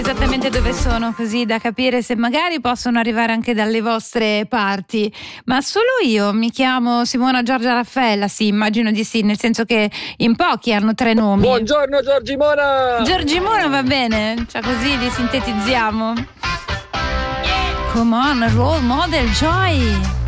Esattamente dove sono, così da capire se magari possono arrivare anche dalle vostre parti. Ma solo io mi chiamo Simona Giorgia Raffaella? Sì, immagino di sì, nel senso che in pochi hanno 3 nomi. Buongiorno Giorgimona! Giorgimona va bene, cioè così li sintetizziamo. Come on, role model Joy!